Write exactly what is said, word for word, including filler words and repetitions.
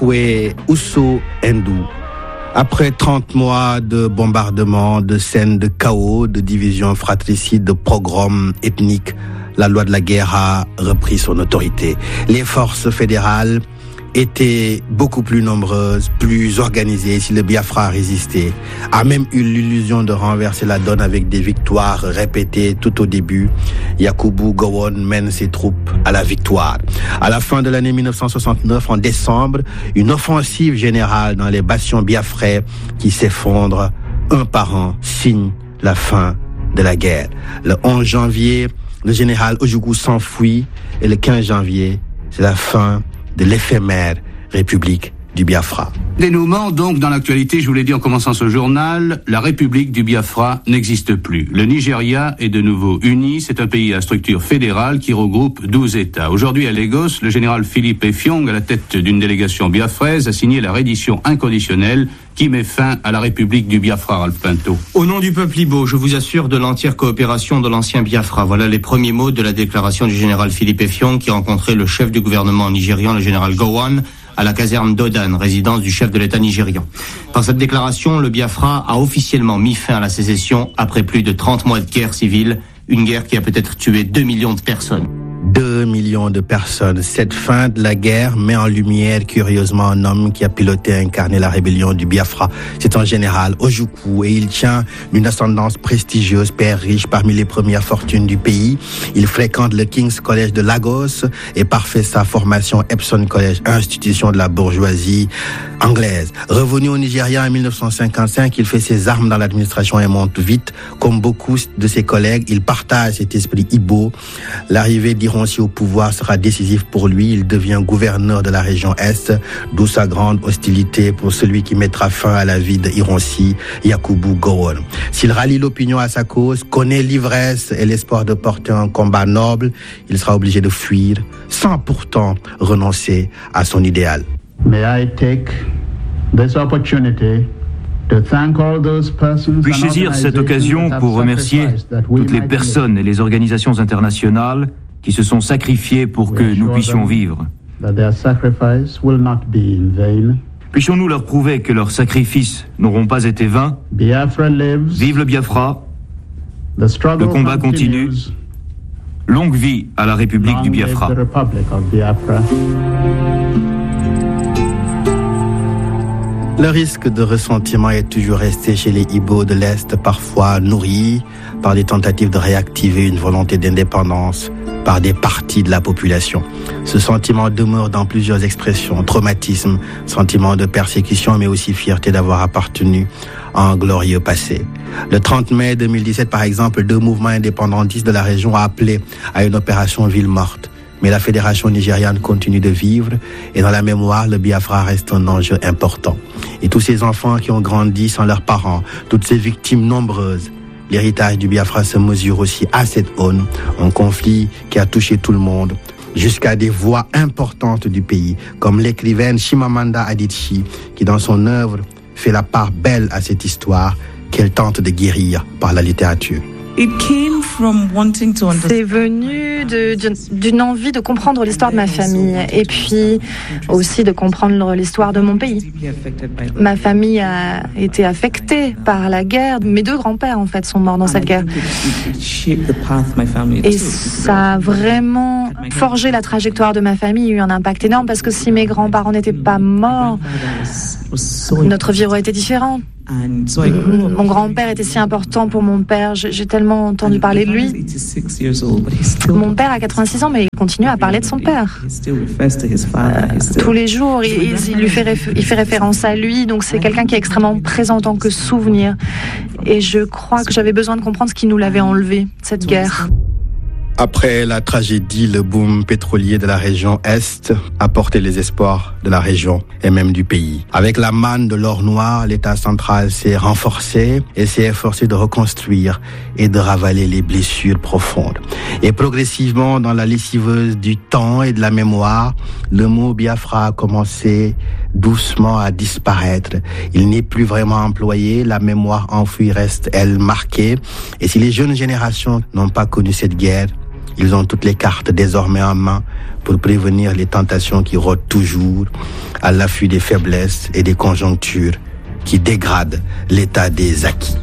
Kwe Ousso Ndou. Après trente mois de bombardements, de scènes de chaos, de divisions fratricides, de pogroms ethniques, la loi de la guerre a repris son autorité. Les forces fédérales étaient beaucoup plus nombreuses, plus organisées. Si le Biafra résistait, a même eu l'illusion de renverser la donne avec des victoires répétées tout au début. Yakubu Gowon mène ses troupes à la victoire. À la fin de l'année dix-neuf cent soixante-neuf, en décembre, une offensive générale dans les bastions biafrais qui s'effondrent un par un signe la fin de la guerre. Le onze janvier, le général Ojukwu s'enfuit et le quinze janvier, c'est la fin de l'éphémère République du Biafra. Dénouement, donc, dans l'actualité, je vous l'ai dit en commençant ce journal, la République du Biafra n'existe plus. Le Nigeria est de nouveau uni, c'est un pays à structure fédérale qui regroupe douze États. Aujourd'hui, à Lagos, le général Philippe Effiong, à la tête d'une délégation biafraise, a signé la reddition inconditionnelle qui met fin à la République du Biafra, Ralph Pinto. Au nom du peuple Ibo, je vous assure de l'entière coopération de l'ancien Biafra. Voilà les premiers mots de la déclaration du général Philippe Effiong qui rencontrait le chef du gouvernement nigérian, le général Gowon, à la caserne d'Odan, résidence du chef de l'État nigérian. Par cette déclaration, le Biafra a officiellement mis fin à la sécession après plus de trente mois de guerre civile, une guerre qui a peut-être tué deux millions de personnes. Deux millions de personnes. Cette fin de la guerre met en lumière curieusement un homme qui a piloté et incarné la rébellion du Biafra. C'est un général Ojukwu et il tient d'une ascendance prestigieuse, père riche parmi les premières fortunes du pays. Il fréquente le King's College de Lagos et parfait sa formation Epsom College, institution de la bourgeoisie anglaise. Revenu au Nigeria en dix-neuf cent cinquante-cinq, il fait ses armes dans l'administration et monte vite. Comme beaucoup de ses collègues, il partage cet esprit Ibo. L'arrivée d'Ironsi au pouvoir sera décisif pour lui. Il devient gouverneur de la région Est, d'où sa grande hostilité pour celui qui mettra fin à la vie d'Ironsi, Yakubu Gowon. S'il rallie l'opinion à sa cause, connaît l'ivresse et l'espoir de porter un combat noble, il sera obligé de fuir, sans pourtant renoncer à son idéal. May I take this opportunity to thank all those persons. Puis saisir cette occasion pour remercier toutes les personnes et les organisations internationales qui se sont sacrifiés pour que nous puissions vivre. Puissions-nous leur prouver que leurs sacrifices n'auront pas été vains. Vive le Biafra. Le combat continue. Longue vie à la République du Biafra. Le risque de ressentiment est toujours resté chez les Ibo de l'Est, parfois nourri par des tentatives de réactiver une volonté d'indépendance par des parties de la population. Ce sentiment demeure dans plusieurs expressions: traumatisme, sentiment de persécution, mais aussi fierté d'avoir appartenu à un glorieux passé. Le trente mai deux mille dix-sept, par exemple, deux mouvements indépendantistes de la région ont appelé à une opération ville morte. Mais la fédération nigériane continue de vivre et dans la mémoire, le Biafra reste un enjeu important. Et tous ces enfants qui ont grandi sans leurs parents, toutes ces victimes nombreuses, l'héritage du Biafra se mesure aussi à cette aune, un conflit qui a touché tout le monde, jusqu'à des voix importantes du pays, comme l'écrivaine Chimamanda Adichie, qui dans son œuvre fait la part belle à cette histoire qu'elle tente de guérir par la littérature. C'est venu de, d'une envie de comprendre l'histoire de ma famille et puis aussi de comprendre l'histoire de mon pays. Ma famille a été affectée par la guerre. Mes deux grands-pères, en fait, sont morts dans cette guerre. Et ça a vraiment forgé la trajectoire de ma famille. Il y a eu un impact énorme parce que si mes grands-parents n'étaient pas morts, notre vie aurait été différente. Mon grand-père était si important pour mon père. J'ai tellement entendu parler de lui. Mon père a quatre-vingt-six ans, mais il continue à parler de son père. Euh, tous les jours, il, il, lui fait réf- il fait référence à lui. Donc c'est quelqu'un qui est extrêmement présent en tant que souvenir. Et je crois que j'avais besoin de comprendre ce qui nous l'avait enlevé, cette guerre. Après la tragédie, le boom pétrolier de la région Est a porté les espoirs de la région et même du pays. Avec la manne de l'or noir, l'État central s'est renforcé et s'est efforcé de reconstruire et de ravaler les blessures profondes. Et progressivement, dans la lessiveuse du temps et de la mémoire, le mot Biafra a commencé doucement à disparaître. Il n'est plus vraiment employé, la mémoire enfouie reste, elle, marquée. Et si les jeunes générations n'ont pas connu cette guerre, Ils ont toutes les cartes désormais en main pour prévenir les tentations qui rôdent toujours à l'affût des faiblesses et des conjonctures qui dégradent l'état des acquis.